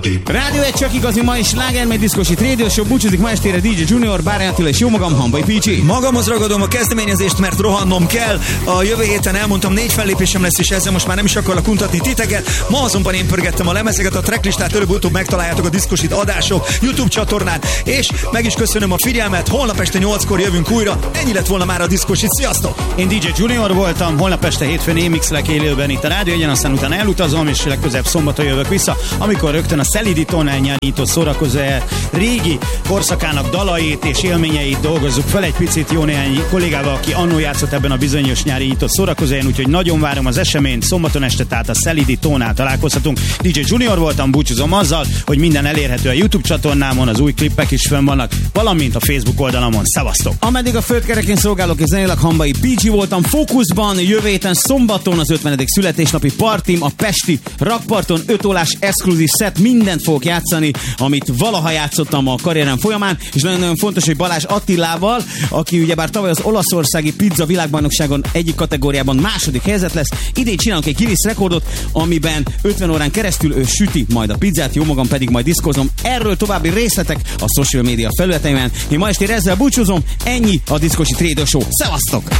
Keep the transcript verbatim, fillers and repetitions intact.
Rádió egy csak igazi ma is sláger, meg diszkosi Radio Show, búcsúzik ma estére dé dzsé Junior, Bárány Attila és jó magam, Hambai Picsi. Magamhoz ragadom a kezdeményezést, mert rohannom kell. A jövő héten elmondtam, négy fellépésem lesz, és ezzel most már nem is akarlak untatni titeket. Ma azonban én pörgettem a lemezeket, a tracklistát előbb-utóbb megtaláljátok a Diszkosit adások YouTube csatornán, és meg is köszönöm a figyelmet. Holnap este nyolckor jövünk újra. Ennyi lett volna már a Diszkosit. Sziasztok! Én dé dzsé Junior voltam, holnap este hétfőn én mixelek élőben itt a Rádió egyen, aztán utána elutazom, és legközelebb szombaton jövök vissza, amikor rögtön a Szelidi Tónál nyarító szórakozó régi korszakának dalait és élményeit dolgozzuk fel egy picit jó néhány kollégával, aki annó játszott ebben a bizonyos nyári nyitott szórakozóján, úgyhogy nagyon várom az eseményt. Szombaton este tehát a Szelidi Tónál találkozhatunk. dé dzsé Junior voltam, búcsúzom azzal, hogy minden elérhető a YouTube csatornámon, az új klippek is fönn vannak, valamint a Facebook oldalamon. Szevasztok! Ameddig a földkerekén szolgálok és zenélek, Hambai Picsi voltam Fókuszban. Jövő héten szombaton az ötvenedik születésnapi partim a pesti rakparton, öt órás exkluzív set, mindent fogok játszani, amit valaha játszottam a karrierem folyamán, és nagyon-nagyon fontos, hogy Balázs Attilával, aki ugyebár tavaly az olaszországi pizza világbajnokságon egyik kategóriában második helyzet lesz, idén csinálunk egy Guinness rekordot, amiben ötven órán keresztül ő süti majd a pizzát, jó magam pedig majd diszkozom. Erről további részletek a social media felületeimen. Én ma estére ezzel búcsúzom, ennyi a Diszkosi Radio Show. Szevasztok!